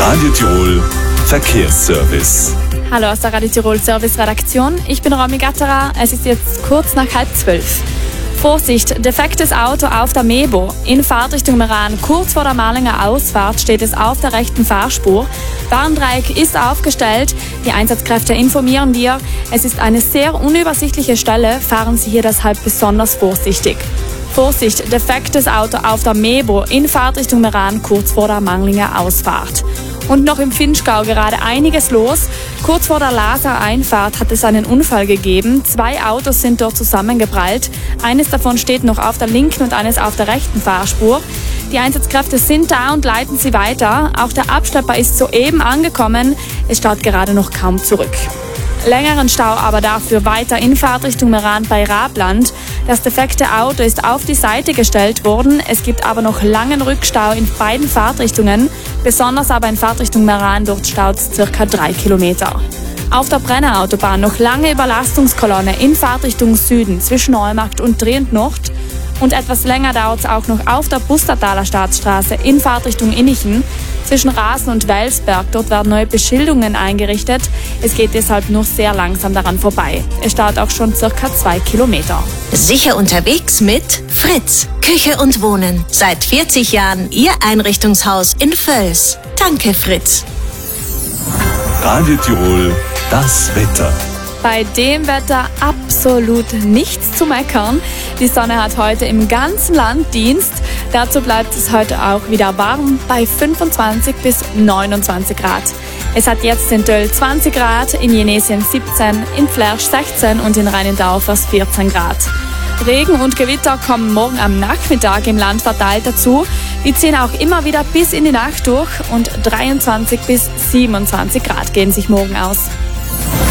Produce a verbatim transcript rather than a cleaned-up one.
Radio Tirol Verkehrsservice. Hallo aus der Radio Tirol Service Redaktion. Ich bin Romy Gatterer. Es ist jetzt kurz nach halb zwölf. Vorsicht, defektes Auto auf der Mebo. In Fahrtrichtung Meran, kurz vor der Malinger Ausfahrt, steht es auf der rechten Fahrspur. Warndreieck ist aufgestellt. Die Einsatzkräfte informieren dir, es ist eine sehr unübersichtliche Stelle. Fahren Sie hier deshalb besonders vorsichtig. Vorsicht, defektes Auto auf der Mebo in Fahrtrichtung Meran, kurz vor der Malinger Ausfahrt. Und noch im Vinschgau gerade einiges los. Kurz vor der Laser-Einfahrt hat es einen Unfall gegeben. Zwei Autos sind dort zusammengeprallt. Eines davon steht noch auf der linken und eines auf der rechten Fahrspur. Die Einsatzkräfte sind da und leiten sie weiter. Auch der Abschlepper ist soeben angekommen. Es staut gerade noch kaum zurück. Längeren Stau aber dafür weiter in Fahrtrichtung Meran bei Rabland. Das defekte Auto ist auf die Seite gestellt worden. Es gibt aber noch langen Rückstau in beiden Fahrtrichtungen. Besonders aber in Fahrtrichtung Meran, dort staut es circa drei Kilometer. Auf der Brennerautobahn noch lange Überlastungskolonne in Fahrtrichtung Süden zwischen Neumarkt und Dreh und Nord. Und etwas länger dauert es auch noch auf der Bustertaler Staatsstraße in Fahrtrichtung Innichen. Zwischen Rasen und Welsberg, dort werden neue Beschilderungen eingerichtet. Es geht deshalb nur sehr langsam daran vorbei. Es staut auch schon circa zwei Kilometer. Sicher unterwegs mit Fritz. Küche und Wohnen. Seit vierzig Jahren Ihr Einrichtungshaus in Völs. Danke, Fritz. Radio Tirol, das Wetter. Bei dem Wetter absolut nichts zu meckern. Die Sonne hat heute im ganzen Land Dienst. Dazu bleibt es heute auch wieder warm bei fünfundzwanzig bis neunundzwanzig Grad. Es hat jetzt in Döll zwanzig Grad, in Jenesien siebzehn, in Flersch sechzehn und in Rheindorfers vierzehn Grad. Regen und Gewitter kommen morgen am Nachmittag im Land verteilt dazu. Die ziehen auch immer wieder bis in die Nacht durch und dreiundzwanzig bis siebenundzwanzig Grad gehen sich morgen aus.